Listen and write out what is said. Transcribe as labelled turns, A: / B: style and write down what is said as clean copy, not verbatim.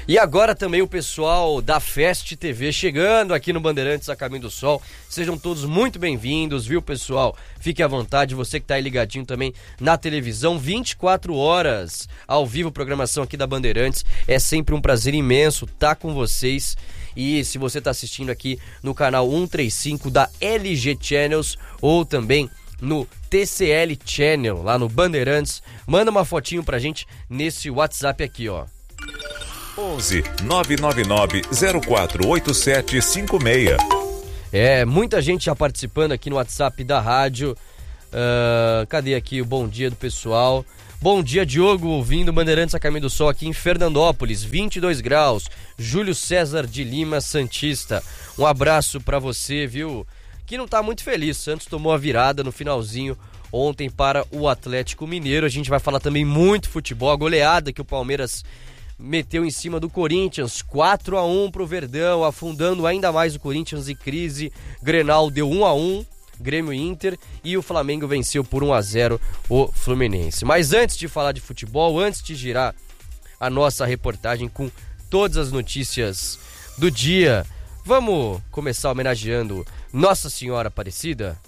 A: E agora também o pessoal da Fest TV chegando aqui no Bandeirantes a Caminho do Sol. Sejam todos muito bem-vindos, viu, pessoal? Fique à vontade, você que tá aí ligadinho também na televisão, 24 horas ao vivo, programação aqui da Bandeirantes. É sempre um prazer imenso estar com vocês. E se você tá assistindo aqui no canal 135 da LG Channels ou também no TCL Channel, lá no Bandeirantes, manda uma fotinho pra gente nesse WhatsApp aqui, ó.
B: 11 999 048756.
A: Muita gente já participando aqui no WhatsApp da rádio. Cadê aqui o bom dia do pessoal? Bom dia, Diogo, ouvindo Bandeirantes a Caminho do Sol aqui em Fernandópolis, 22 graus. Júlio César de Lima, Santista. Um abraço pra você, viu? Que não tá muito feliz. Santos tomou a virada no finalzinho ontem para o Atlético Mineiro. A gente vai falar também muito futebol, a goleada que o Palmeiras meteu em cima do Corinthians, 4-1 pro Verdão, afundando ainda mais o Corinthians em crise. Grenal deu 1-1, Grêmio e Inter, e o Flamengo venceu por 1-0 o Fluminense. Mas antes de falar de futebol, antes de girar a nossa reportagem com todas as notícias do dia, vamos começar homenageando Nossa Senhora Aparecida?